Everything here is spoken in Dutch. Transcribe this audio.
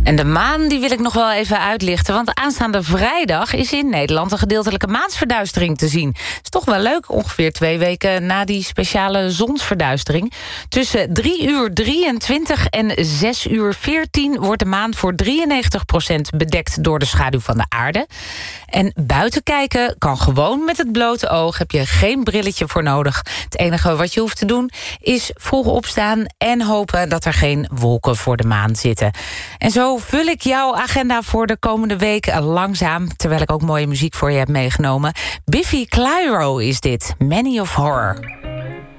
En de maan die wil ik nog wel even uitlichten. Want aanstaande vrijdag is in Nederland een gedeeltelijke maansverduistering te zien. Is toch wel leuk, ongeveer 2 weken na die speciale zonsverduistering. Tussen 3:23 en 6:14 wordt de maan voor 93% bedekt door de schaduw van de aarde. En buiten kijken kan gewoon met het blote oog. Heb je geen brilletje voor nodig. Het enige wat je hoeft te doen is vroeg opstaan en hopen dat er geen wolken voor de maan zitten. En zo vul ik jouw agenda voor de komende week langzaam, terwijl ik ook mooie muziek voor je heb meegenomen. Biffy Clyro is dit, Many of Horror.